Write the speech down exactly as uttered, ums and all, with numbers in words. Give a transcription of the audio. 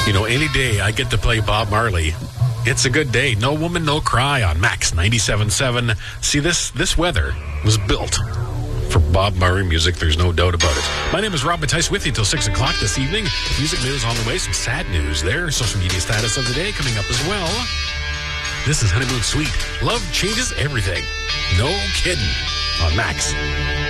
You know, any day I get to play Bob Marley, it's a good day. No Woman, No Cry on Max ninety-seven point seven. See, this this weather was built for Bob Marley music. There's no doubt about it. My name is Rob Mattice with you till six o'clock this evening. Music news on the way. Some sad news there. Social media status of the day coming up as well. This is Honeymoon Suite. Love changes everything. No kidding. On Max.